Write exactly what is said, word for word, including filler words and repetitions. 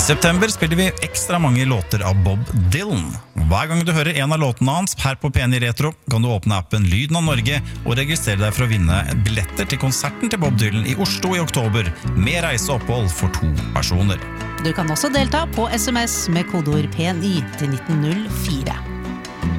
september spiller vi ekstra mange låter av Bob Dylan. Hver gang du hører en av låtene hans her på P ni Retro, kan du åpne appen Lyden av Norge og registrere deg for å vinne billetter til konserten til Bob Dylan i Oslo i oktober, med reiseopphold for to personer. Du kan også delta på S M S med kodeord P ni til nitten null fire.